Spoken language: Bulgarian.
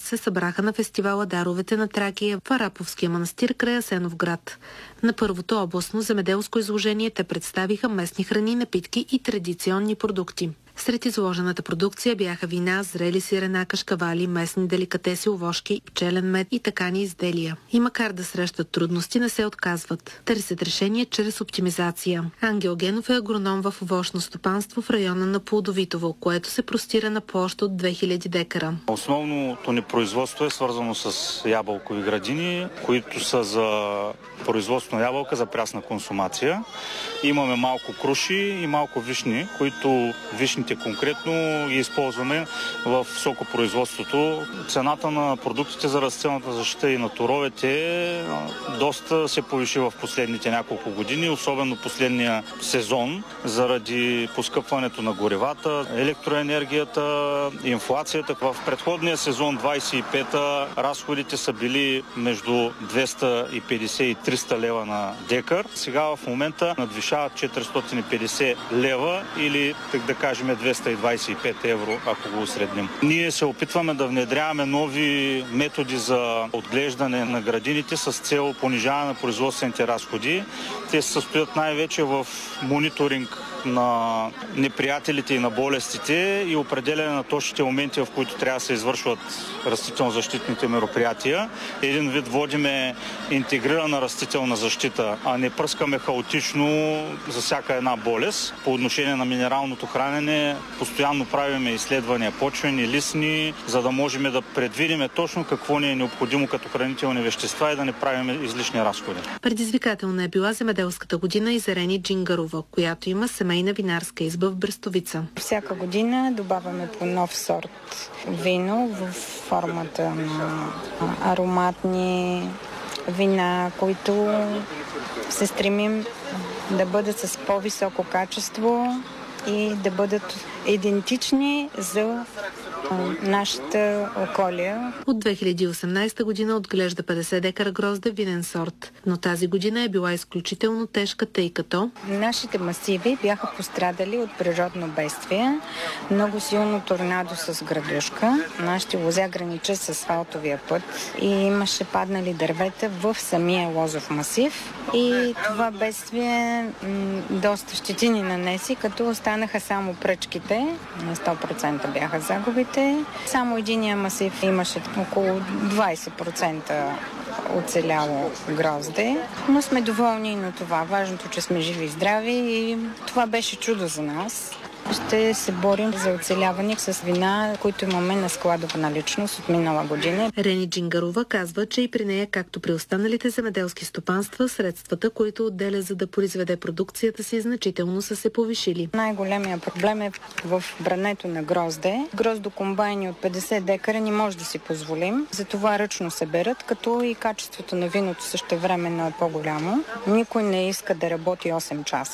се събраха на фестивала Даровете на Тракия в Араповския манастир край Асеновград. На първото областно земеделско изложение те представиха местни храни, напитки и традиционни продукти. Сред изложената продукция бяха вина, зрели сирена, кашкавали, местни деликатеси, овошки, пчелен мед и такани изделия. И макар да срещат трудности, не се отказват. Търсят решение чрез оптимизация. Ангел Генов е агроном в овощно стопанство в района на Плодовитово, което се простира на площ от 2000 декара. Основното ни производство е свързано с ябълкови градини, които са за производство на ябълка за прясна консумация. Имаме малко круши и малко вишни, които вишните конкретно ги използваме в сокопроизводството. Цената на продуктите за растителната защита и на торовете доста се повиши в последните няколко години, особено последния сезон, заради поскъпването на горивата, електроенергията, инфлацията. В предходния сезон 25-та разходите са били между 250 и 300 лева на декар. Сега в момента надвишават 450 лева или, так да кажем, 225 евро, ако го усредним. Ние се опитваме да внедряваме нови методи за отглеждане на градините с цел понижаване на производствените разходи. Те се състоят най-вече в мониторинг на неприятелите и на болестите и определяне на точните моменти, в които трябва да се извършват растително-защитните мероприятия. Един вид водиме интегрирана растителна защита, а не пръскаме хаотично за всяка една болест. По отношение на минералното хранене постоянно правиме изследвания почвени, листни, за да можем да предвидим точно какво ни е необходимо като хранителни вещества и да не правим излишни разходи. Предизвикателна е била земеделската година и за Рени Джингарова, която има семейна винарска изба в Брестовица. Всяка година добавяме по нов сорт вино в формата на ароматни вина, които се стремим да бъдат с по-високо качество и да бъдат идентични за нашата околия. От 2018 година отглежда 50 декара грозде винен сорт, но тази година е била изключително тежка, тъй като нашите масиви бяха пострадали от природно бедствие. Много силно торнадо с градушка. Нашите лозя граничи с асфалтовия път и имаше паднали дървета в самия лозов масив. И това бедствие доста щети ни нанеси, като останаха само пръчките. На 100% бяха загубите. Само единия масив имаше около 20% оцеляло грозде, но сме доволни и на това. Важното, че сме живи и здрави и това беше чудо за нас. Ще се борим за оцеляване с вина, които имаме на складова наличност от минала година. Рени Джингарова казва, че и при нея, както при останалите земеделски стопанства, средствата, които отделя за да произведе продукцията си, значително са се повишили. Най-големия проблем е в брането на грозде. Гроздокомбайни от 50 декара не може да си позволим. Затова ръчно се берат, като и качеството на виното същевременно е по-голямо. Никой не иска да работи 8 часа.